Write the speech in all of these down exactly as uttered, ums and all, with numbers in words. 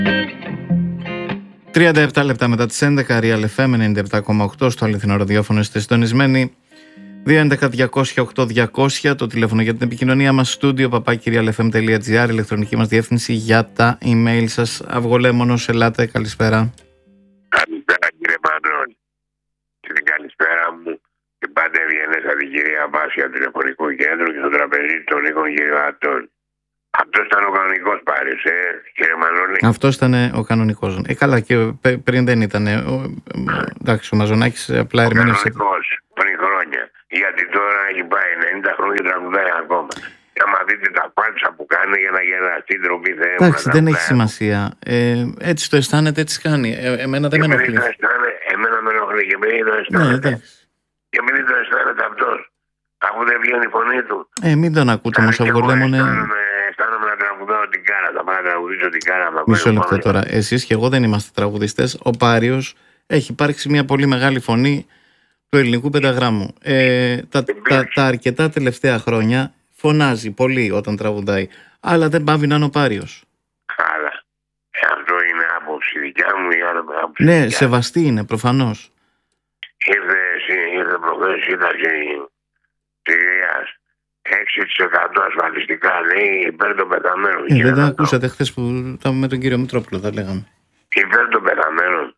τριάντα επτά λεπτά μετά τις έντεκα, Real εφ εμ ενενήντα επτά κόμμα οκτώ στο αληθινό ραδιόφωνο, είστε συντονισμένοι. δύο έντεκα διακόσια οκτώ διακόσια το τηλέφωνο για την επικοινωνία μας, στούντιο παπάκι real f m dot g r, ηλεκτρονική μας διεύθυνση για τα email σας. Αυγολέμονος, ελάτε, καλησπέρα. Καλησπέρα κύριε Μανώλη. Την καλησπέρα μου και πάντα ευγενέστα την κυρία Βάσια του τηλεφωνικού κέντρου και στο τραπεζίτη των οίκων κύριο Αντώνη. Αυτός ήταν ο κανονικός Πάρης, ε, κύριε Μανώλη. Αυτός ήταν ο κανονικός. Ε, καλά, και πριν δεν ήταν. Ε, ο, εντάξει, ο Μαζονάκης απλά ερμήνευσε. Ο κανονικός, πριν χρόνια. Γιατί τώρα έχει πάει ενενήντα χρόνια και τραγουδάει ακόμα. Και άμα δείτε τα πάτσα που κάνει για να γελαστεί, ντροπή Θεέ μου. Εντάξει, δεν έχει σημασία. Ε, έτσι το αισθάνεται, έτσι κάνει. Ε, εμένα δεν με ενοχλεί. Εμένα με ενοχλεί και επειδή το αισθάνεται. Ναι, και επειδή το αισθάνεται αυτός, αφού δεν βγαίνει η φωνή του. Ε, μην τον ακούτε όμως, Αυγολέμονε. Αισθάνομαι να τραγουδάω την κάρα, θα πάω να τραγουδήσω την κάρα. Μισό λεπτό τώρα. Εσείς και εγώ δεν είμαστε τραγουδιστές. Ο Πάριος έχει υπάρξει μια πολύ μεγάλη φωνή του ελληνικού πενταγράμμου. Ε, τα, τα, τα αρκετά τελευταία χρόνια φωνάζει πολύ όταν τραγουδάει, αλλά δεν πάβει να είναι ο Πάριος. Άρα, ε, αυτό είναι άποψη δικιά μου ή άλλο άποψη. Ναι, σεβαστή είναι προφανώς. Ήρθε, ήρθε προχθές, σύνταξη της Γριάς. έξι τοις εκατό ασφαλιστικά, λέει, υπέρ των πεθαμένων. Ε, δεν τα ακούσατε χθες που ήταν με τον κύριο Μητρόπουλο, τα λέγαμε. Υπέρ των πεθαμένων.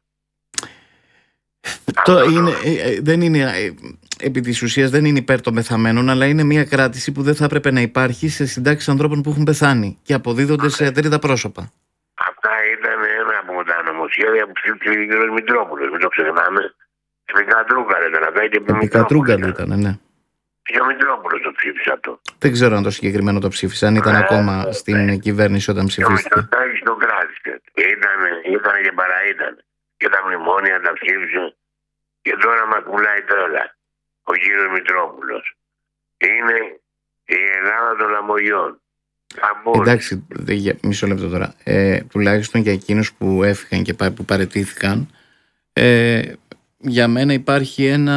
Το είναι, ε, δεν είναι, ε, επί της ουσίας δεν είναι υπέρ των πεθαμένων, αλλά είναι μια κράτηση που δεν θα έπρεπε να υπάρχει σε συντάξεις ανθρώπων που έχουν πεθάνει και αποδίδονται σε τρίτα πρόσωπα. Αυτά ήταν ένα από τα νομοσχέδια που ψήφισε ο κ. Μητρόπουλος, μην το ξεχνάμε. Επικατρούγκαλ ήταν αυτά και επί Επικατρούγκαλ ήταν, ναι. Και ο Μητρόπουλος το ψήφισε αυτό. Δεν ξέρω αν το συγκεκριμένο το ψήφισε, αν ήταν ακόμα στην κυβέρνηση όταν ψηφίστηκε. Ο Μητσοτάκης το κράτησε. Ήταν, ήταν και παραείταν. Και τα μνημόνια τα ψήφισε. Και τώρα μας πουλάει τρέλα ο κύριος Μητρόπουλος. Είναι η Ελλάδα των λαμογιών. Εντάξει, μισό λεπτό τώρα. Ε, τουλάχιστον για εκείνους που έφυγαν και που παραιτήθηκαν, ε, για μένα υπάρχει ένα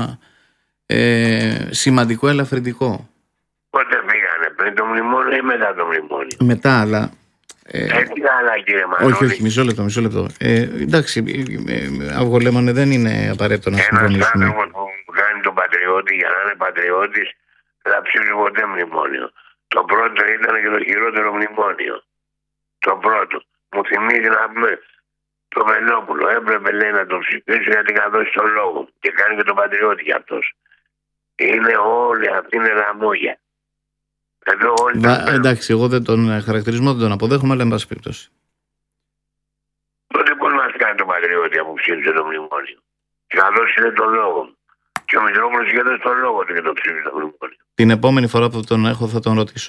ε, σημαντικό ελαφρυντικό. Πότε πήγανε, πριν το μνημόνιο ή μετά το μνημόνιο? Μετά, αλλά... Ε, Έτσι άλλα κύριε Μανώλη. Όχι, όχι, μισό λεπτό, μισό λεπτό. Ε, εντάξει, ε, Αυγολέμονε, δεν είναι απαραίτητο να συμφωνήσουμε. Ένας άνθρωπος που κάνει τον πατριώτη για να είναι πατριώτης δεν θα ψήφισε ποτέ μνημόνιο. Το πρώτο ήταν και το χειρότερο μνημόνιο. Το πρώτο. Μου θυμίζει να πούμε το Βελόπουλο. Έπρεπε, λέει, να το ψηφίσει γιατί είχα δώσει τον λόγο. Και κάνει και τον πατριώτη κι αυτός. Είναι όλοι αυτοί είναι λαμόγια. Εδώ όλοι Βα, εντάξει, εγώ δεν τον χαρακτηρισμό δεν τον αποδέχομαι, αλλά εν πάση περιπτώσει. Τότε πώς μας κάνει τον πατριώτη που ψήφισε το μνημόνιο? Και θα δώσει τον λόγο. Και ο Μητρόπουλος είχε δώσει τον λόγο του και το ψήφισε το μνημόνιο. Την επόμενη φορά που τον έχω θα τον ρωτήσω.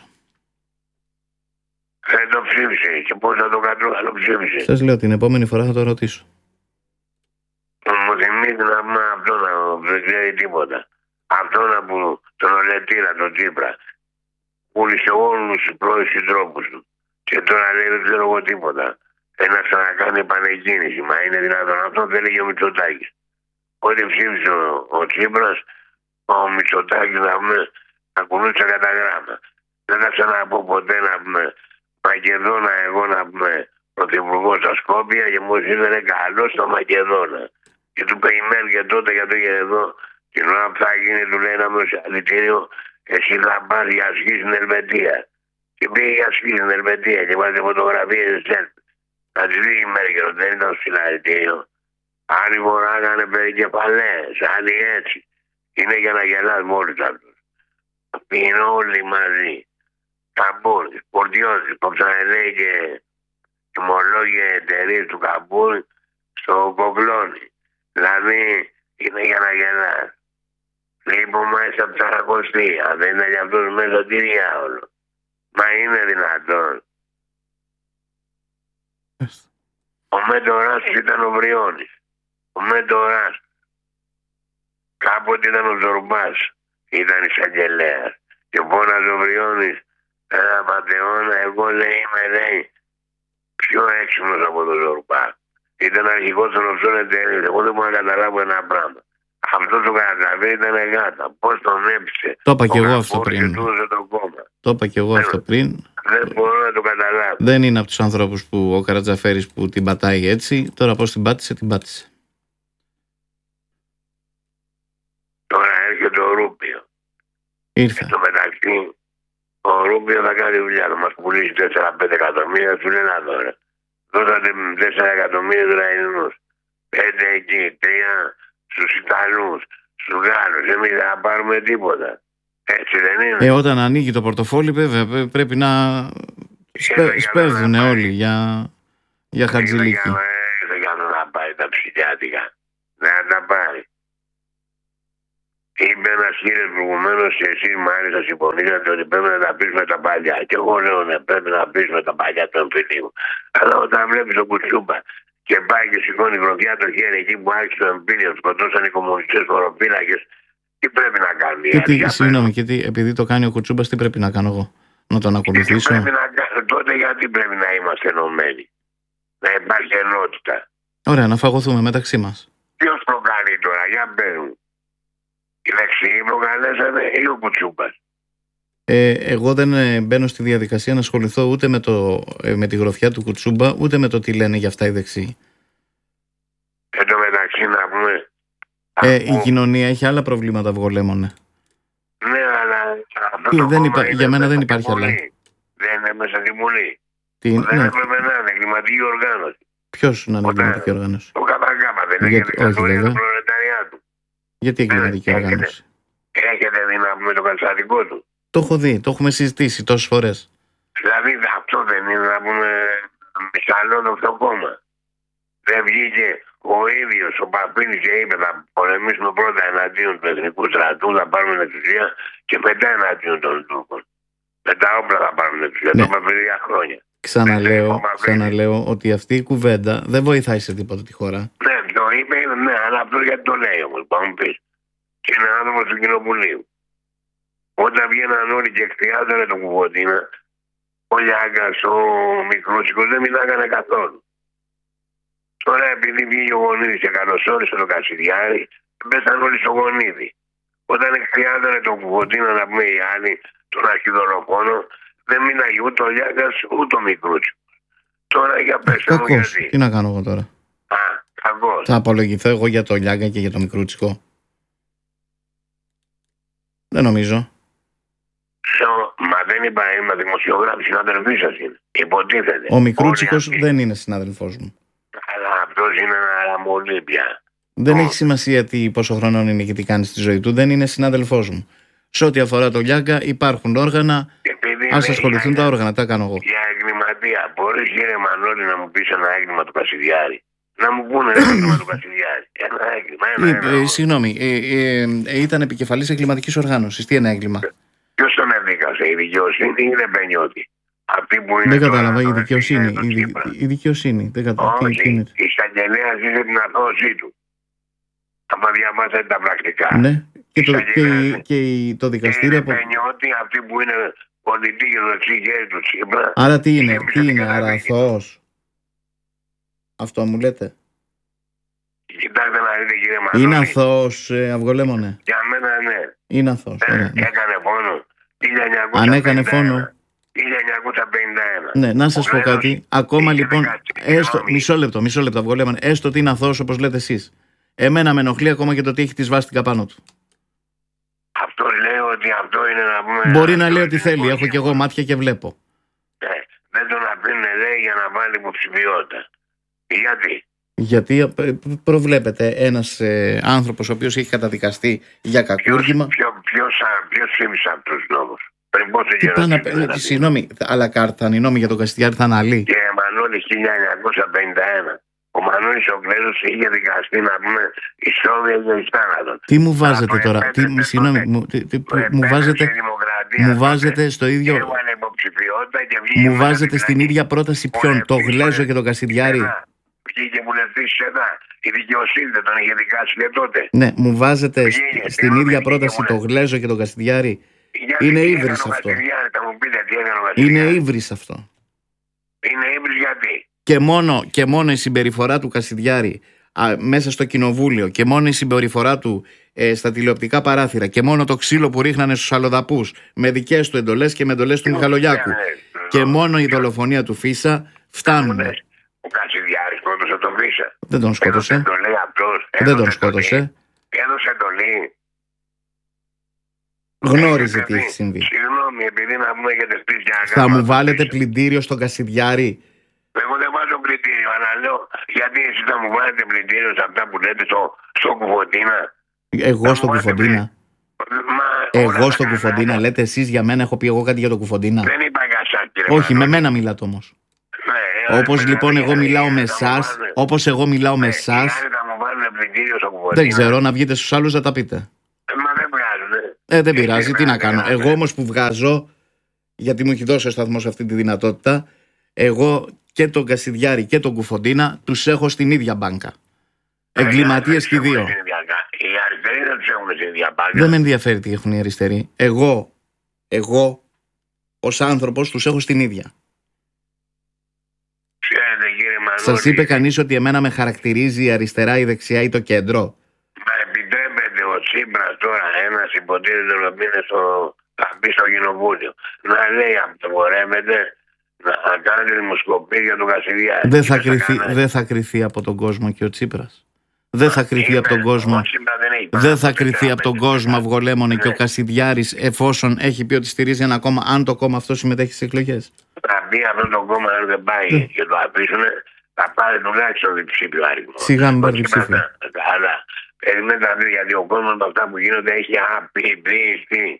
Δεν το ψήφισε και πώς θα το κατρώ, θα το ψήφισε. Σας λέω, την επόμενη φορά θα τον ρωτήσω. Μου θυμίζει να πούμε αυτό να δεν ξέρει τίποτα. Αυτό να που τον Ολετήρα, τον Τσίπρα, πούλησε όλους τους πρώην συντρόφους του. Και τώρα λέει δεν ξέρω εγώ τίποτα. Ένα ξανακάνει επανεκκίνηση. Μα είναι δυνατόν αυτό? Δεν λέγει ο Μητσοτάκης. Ό,τι ψήφισε ο, ο Τσίπρας, ο Μητσοτάκης να πούμε ακολούθησε κατά γράμμα. Δεν θα ξαναπώ ποτέ να πούμε Μακεδόνα εγώ να πούμε πρωθυπουργός στα Σκόπια και μου ήταν καλό στο Μακεδόνα. Και του περιμένει και τότε γιατί είχε εδώ την ώρα που θα γίνει του λέει ένα μεσαλητήριο εσύ θα πας για ασκή στην Ελβετία. Και πήγε για ασκή στην Ελβετία και βάζει φωτογραφίες της. Να τις δει η Μέρκελ, δεν ήταν στο συλλαλητήριο. Άλλοι φοράγανε περικεφαλές, άλλοι έτσι. Είναι για να γελάς με όλους αυτούς. Είναι όλοι μαζί. Καμπούρ, Πορτιώτης, που ξαναλέει και τιμολόγια εταιρείες του Καμπούρ στο Κοκλώνι. Δηλαδή είναι για να γελάς. Λοιπόν μέσα από τα ακοστία, δεν είναι για αυτούς μέσα τι διάολο. Μα είναι δυνατόν. Ο μέντορας ήταν ο Βριώνης. Ο μέντορας. Κάποτε ήταν ο Ζορμπάς. Ήταν εισαγγελέας. Και φώναζε ο Βριώνης. Ένα πατεώνα, εγώ λέει είμαι λέει πιο έξυπνος από τον Ζορμπά. Ήταν αρχηγός των οψών εταιρείας. Εγώ δεν μπορώ να καταλάβω ένα πράγμα. Αυτό το καταβεί ήταν γάτα. Πώς τον έψησε. Το είπα και εγώ αυτό πριν. Το, το είπα και εγώ αυτό πριν. Δεν μπορώ να το καταλάβω. Δεν είναι από τους ανθρώπους που ο Καρατζαφέρης που την πατάει έτσι. Τώρα πώς την πάτησε, την πάτησε. Τώρα έρχεται ο Ρούπιο. Ήρθε. Στο μεταξύ, ο Ρούπιο θα κάνει δουλειά. Θα μας πουλήσει τέσσερα πέντε εκατομμύρια. Του λένε τώρα. Δώσατε τέσσερα εκατομμύρια Ισραηλινούς. πέντε εκεί, τρία στους Ιταλούς, στους Γάλλους. Εμείς δεν θα πάρουμε τίποτα. Έτσι δεν είναι? Ε, όταν ανοίγει το πορτοφόλι, βέβαια πρέπει να σπε, σπέβδουν όλοι για, για Χατζηλίκη. Δεν κάνω να πάει τα ψηλιάτικα. Να τα πάρει. Είπε ένα κύριος προηγουμένως και εσείς μάλιστα συμφωνήσατε ότι πρέπει να τα πείσουμε τα παλιά. Και εγώ λέω ναι, πρέπει να πείσουμε τα παλιά των εμφυλίων. Αλλά όταν βλέπεις τον Κουτσούμπα και πάει και σηκώνει γροθιά το χέρι εκεί που άρχισε το εμφύλιο, σκοτώσαν οι κομμουνιστές φοροφύλακες, τι πρέπει να κάνει? Και τι, συγγνώμη, και τι, επειδή το κάνει ο Κουτσούμπας, τι πρέπει να κάνω εγώ? Να τον ακολουθήσω? Πρέπει να κάνω, τότε γιατί πρέπει να είμαστε ενωμένοι? Να υπάρχει ενότητα. Ωραία, να φαγωθούμε μεταξύ μας. Ποιος προκαλεί τώρα, για παίρνουν? Οι δεξιοί προκαλέσανε ή ο Κουτσούμπας? Ε, εγώ δεν ε, μπαίνω στη διαδικασία να ασχοληθώ ούτε με, το, ε, με τη γροθιά του Κουτσούμπα, ούτε με το τι λένε για αυτά οι δεξιοί. Εν τω μεταξύ να πούμε... Ε, η κοινωνία έχει άλλα προβλήματα, αυγολέμονε. Ναι, αλλά... Τι, δεν υπά... Για μένα δεν υπάρχει άλλα. Δεν είναι μέσα στη Βουλή. Τι... Δεν ναι. έπρεπε να είναι εγκληματική οργάνωση. Ποιος να είναι εγκληματική οργάνωση? Το ΚΚ δεν έχει δικτατορία του προλεταριάτου. Γιατί εγκληματική οργάνωση? Έχετε δει να πούμε το καταστατικό του? Το έχω δει, το έχουμε συζητήσει τόσες φορές. Δηλαδή αυτό δεν είναι να πούμε μισαλόδοξο κόμμα? Δεν βγήκε ο ίδιος ο Παπίνης και είπε θα πολεμήσουμε πρώτα εναντίον του εθνικού στρατού, θα πάρουμε την εξουσία και μετά εναντίον των Τούρκων. Με τα όπλα θα πάρουμε την εξουσία. Ναι. Το είπα πριν χρόνια. Ξαναλέω, ξαναλέω ότι αυτή η κουβέντα δεν βοηθάει σε τίποτα τη χώρα. Ναι, το είπε, ναι, αλλά αυτό γιατί το λέει όμως, πάμε πεις. Και είναι άνθρωπος του Κοινοβουλίου. Όταν βγαίναν όλοι και εκθιάζανε τον Κουβοντίνα, ο Λιάγκας, ο Μικρούτσικος δεν μιλάγανε καθόλου. Τώρα επειδή βγήκε ο Γονίδης και καλωσόρισε τον Κασιδιάρη, πέσαν όλοι στο Γονίδη. Όταν εκθιάζανε τον Κουβοντίνα, να πούμε οι άλλοι, τον αρχιδολοφόνο, δεν μίλαγε ούτε ο Λιάγκας ούτε ο Μικρούτσικος. Τώρα για πέστε μου γιατί. Τι να κάνω εγώ τώρα? Α, κακός. Θα απολογηθώ εγώ για το Λιάγκα και για το Μικρούτσικο? Δεν νομίζω. So, μα δεν είπα, είμαι δημοσιογράφη, συνάδελφή σας είναι. Υποτίθεται. Ο Μικρούτσικος δεν είναι συνάδελφός μου. Αλλά αυτός είναι ένα ραμολί πια. Δεν έχει σημασία τι, πόσο χρονών είναι και τι κάνει στη ζωή του. Δεν είναι συνάδελφός μου. Σε ό,τι αφορά το Λιάγκα υπάρχουν όργανα. Ας ασχοληθούν τα όργανα, τα κάνω εγώ. Για εγκληματία, μπορείς κύριε Μανώλη να μου πεις ένα έγκλημα του Κασιδιάρη? Να μου πούνε ένα έγκλημα του Κασιδιάρη. Ένα έγκλημα, ένα, ένα, ένα. Ε, ε, συγγνώμη, ε, ε, ε, ήταν επικεφαλής εγκληματικής οργάνωσης. Τι είναι έγκλημα? Ποιος τον έδικασε, η δικαιοσύνη ή η Ρεμπενιώτη? Αυτή που είναι. Δεν κατάλαβα, η δικαιοσύνη. Η, δι, η δικαιοσύνη. Δεν κατάλαβα. Όχι, τι, η εισαγγελέα ζήτησε την αθώωσή του. Αν διαβάσετε τα πρακτικά. Ναι, και το, και, και το δικαστήριο. Η Ρεμπενιώτη, αυτή που είναι πολιτική και το δεξί χέρι του Τσίπρα. Άρα τι είναι, τι είναι, άρα αθώος? Αυτό μου λέτε? Κοιτάξτε να δείτε κύριε Μανώλη. Είναι αθώος, ε, αυγολέμονε? Για μένα ναι. Είναι αθώος. Ε, ναι. Έκανε φόνο. χίλια εννιακόσια πενήντα ένα. Αν έκανε φόνο. χίλια εννιακόσια πενήντα ένα. Ναι, να σας πω κάτι. Ακόμα λοιπόν, έστω, μισό λεπτό, μισό λεπτό, αυγολέμονε, έστω ότι είναι αθώος όπως λέτε εσείς. Εμένα με ενοχλεί ακόμα και το ότι έχει τη σβάστηκα πάνω του. Αυτό λέω ότι αυτό είναι να πούμε. Μπορεί να λέει ό,τι θέλει. Έχω και εγώ μάτια και βλέπω. Ε, δεν τον αφήνουν λέει για να βάλει υποψηφιότητα. Γιατί? Γιατί προβλέπεται ένας ε, άνθρωπος ο οποίος έχει καταδικαστεί για κακούργημα. Ποιος ψήφισε αυτούς τους νόμους? Πριν πόσο καιρό? Δηλαδή. Συγγνώμη, αλλά κάρτα, οι νόμοι για τον Κασιδιάρη θα είναι άλλοι. Και Μανώλη χίλια εννιακόσια πενήντα ένα. Ο Μανώλης ο Κλέζος είχε δικαστεί να πούμε ισόβια για ειστάνατον. Τι μου βάζετε τώρα, τι, συγγνώμη, μου, τι, τι, μου βάζετε, μου βάζετε στο ίδιο, μου βάζετε στην ίδια πρόταση ποιον, το Γλέζο και τον Κασιδιάρη. Βγήκε βουλευτής εδώ. Η δικαιοσύνη δεν τον είχε δικάσει και τότε. Ναι, μου βάζετε Βγήκε, στην ίδια πρόταση το Γλέζο και τον Κασιδιάρη. Είναι ύβρις αυτό. Είναι ύβρις αυτό. Είναι ύβρις γιατί? Και μόνο, και μόνο η συμπεριφορά του Κασιδιάρη α, μέσα στο κοινοβούλιο και μόνο η συμπεριφορά του ε, στα τηλεοπτικά παράθυρα και μόνο το ξύλο που ρίχνανε στους αλλοδαπούς με δικές του εντολές και με εντολές του Μιχαλολιάκου και μόνο η δολοφονία του Φίσα φτάνουν. Ο Κασιδιάρης σκότωσε τον Φίσα. Δεν τον σκότωσε. Έδωσε εντολή αυτός. Δεν τον σκότωσε. Έδωσε εντολή. Γνώριζε τι έχει συμβεί. Συγγνώμη, επειδή να μου έχετε στήσει για να Θα μου βάλετε πλυντήριο στον Κασιδιάρη? Εγώ δεν βάζω πλυντήριο, αλλά λέω γιατί εσείς θα μου βάλετε πλυντήριο σε αυτά που λέτε στο, στο Κουφοντίνα. Εγώ στον Κουφοντίνα. Μα, εγώ στον Κουφοντίνα, λέτε εσείς για μένα, έχω πει εγώ κάτι για τον Κουφοντίνα? Δεν είπα για εσάς, κύριε. Όχι, με μένα μιλάτε όμως. Ναι, όπως ναι, λοιπόν εγώ μιλάω με εσάς, όπως εγώ μιλάω με εσάς, δεν ξέρω, να βγείτε στους άλλους να τα πείτε. Μα δεν βγάζουν. Ε, δεν πειράζει, τι να κάνω. Εγώ όμως που βγάζω, γιατί μου έχει δώσει ο σταθμός αυτή τη δυνατότητα, εγώ και τον Κασιδιάρη και τον Κουφοντίνα τους έχω στην ίδια μπάνκα. Εγκληματίες και οι δύο. Οι αριστεροί δεν τους έχουν στην ίδια μπάνκα. Δεν με ενδιαφέρει τι έχουν οι αριστεροί. Εγώ, εγώ ως άνθρωπος τους έχω στην ίδια. Ξέρετε, κύριε Μανώλη, σας είπε κανείς ότι εμένα με χαρακτηρίζει η αριστερά, η δεξιά ή το κέντρο? Μα επιτρέπεται ο Τσίπρας τώρα, ένας υποτίθεται ότι είναι στο, θα μπει στο κοινοβούλιο, να λέει απαγορεύεται να κάνει δημοσκοπή για τον Κασιδιάρη. Δεν θα, κριθεί, δεν θα κριθεί από τον κόσμο και ο Τσίπρας. Δεν θα κριθεί από τον κόσμο. Δεν θα κριθεί από τον κόσμο Αυγολέμονε και ο Κασιδιάρης, εφόσον έχει πει ότι στηρίζει ένα κόμμα, αν το κόμμα αυτό συμμετέχει στις εκλογές. Θα μπει αυτό το κόμμα, αν δεν πάει και το αφήσουν, θα πάρει τουλάχιστον διψήφιο αριθμό. Σιγά μην πάρει διψήφιο. Αλλά περιμένετε να δει, γιατί ο κόσμος με αυτά που γίνονται έχει απειπίσει.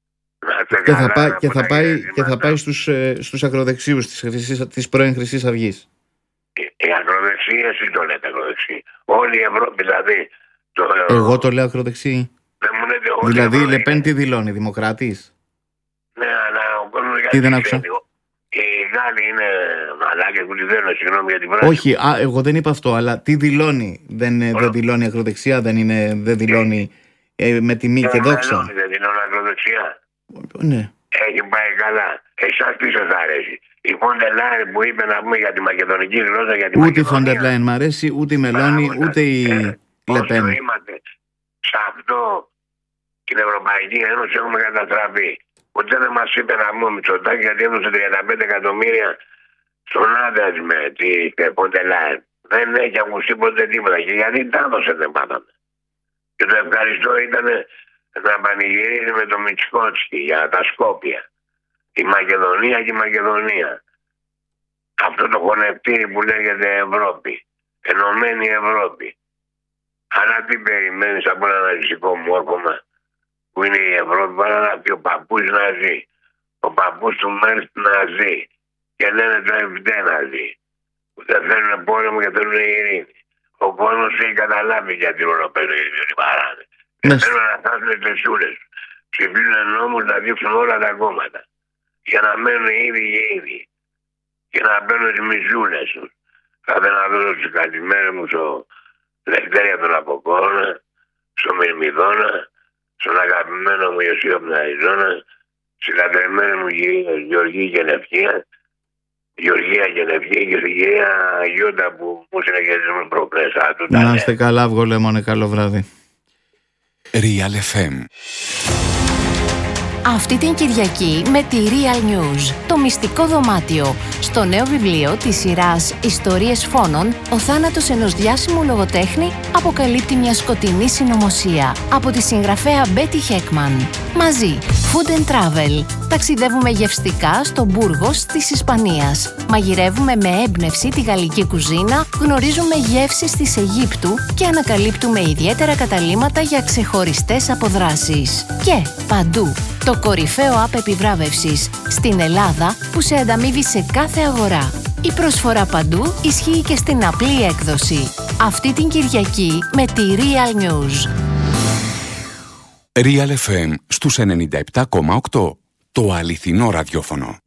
Και θα πάει, και θα πάει, και θα πάει στους, ε, στους ακροδεξίους της, χρυσής, της πρώην Χρυσής Αυγής. Οι ακροδεξίες, εσείς το λέτε ακροδεξί. Όλη η Ευρώπη δηλαδή. Το... Εγώ το λέω ακροδεξί. Δηλαδή η Λεπέν τι δηλώνει, δημοκράτης? Ναι, αλλά ο κόσμος τι δεν άκουσα? Οι Γάλλοι είναι μαλάκες που τη θέλουν, συγγνώμη για την πράξη. Όχι, α, εγώ δεν είπα αυτό, αλλά τι δηλώνει? Δεν, δεν δηλώνει ακροδεξιά, δεν, είναι, δεν δηλώνει ε, με τιμή και δόξα. Δεν δηλώνει ακροδεξιά. Ναι. Έχει πάει καλά. Εσάς τι σας αρέσει? Η Φόντερ Λάιν που είπε να πούμε για τη μακεδονική γλώσσα, για τη ούτε η Φόντερ Λάιν μ' αρέσει, ούτε η Μελώνη, ούτε η Λεπέν. Όσο είμαστε σε αυτό την Ευρωπαϊκή Ένωση έχουμε καταστραφεί. Ποτέ δεν μας είπε να πούμε Μητσοτάκη, γιατί έδωσε τριάντα πέντε εκατομμύρια στον άντρα με τη Φόντερ Λάιν. Δεν έχει ακουστεί ποτέ τίποτα. Και γιατί τα έδωσε δεν μάθαμε. Και το ευχαριστώ ήταν να πανηγυρίζει με το Μιτσκότσκι για τα Σκόπια. Η Μακεδονία και η Μακεδονία. Αυτό το χωνευτήρι που λέγεται Ευρώπη. Ενωμένη Ευρώπη. Αλλά τι περιμένεις από ένα ναζιστικό μόρφωμα που είναι η Ευρώπη, παρά να πει ο παππούς να ζει. Ο παππούς του Μέρς να ζει. Και λένε το εφτέ να ζει. Που δεν θέλουν πόλεμο και θέλουν ειρήνη. Ο κόσμος έχει καταλάβει γιατί όλο παίρνουν ειρήνη παράνε. Και θέλουν να φτάσουν τις τεσούλες. Ψηφίζουν νόμους να δείξουν όλα τα κόμματα. Για να μένουν οι ίδιοι και οι ίδιοι. Και να παίρνουν τις μισούλες τους. Θα ήθελα να δώσω τις καλημέρες μου στο Λευτέρια τον Αποκόνα, στο Μυρμηδόνα, στον αγαπημένο μου Ιωσήο Πναριζόνα, στη λατρεμένη μου κυρία Γεωργία και Λευκία, Γεωργία και Λευκία και στην κυρία Γιώτα που μου συνεχίζουμε προχθές. Να είστε καλά, Αυγολέμονε, καλό βράδυ. Real εφ εμ. Αυτή την Κυριακή με τη Real News, το μυστικό δωμάτιο. Στο νέο βιβλίο της σειράς «Ιστορίες φόνων», ο θάνατος ενός διάσημου λογοτέχνη αποκαλύπτει μια σκοτεινή συνωμοσία. Από τη συγγραφέα Μπέτι Χέκμαν. Μαζί, Food and Travel. Ταξιδεύουμε γευστικά στο Μπούργος της Ισπανίας. Μαγειρεύουμε με έμπνευση τη γαλλική κουζίνα, γνωρίζουμε γεύσεις της Αιγύπτου και ανακαλύπτουμε ιδιαίτερα καταλύματα για ξεχωριστές αποδράσεις. Και παντού, το κορυφαίο app επιβράβευσης στην Ελλάδα που σε ανταμείβει σε κάθε αγορά. Η προσφορά παντού ισχύει και στην απλή έκδοση. Αυτή την Κυριακή με τη Real News. Real εφ εμ στους ενενήντα επτά κόμμα οκτώ. Το αληθινό ραδιόφωνο.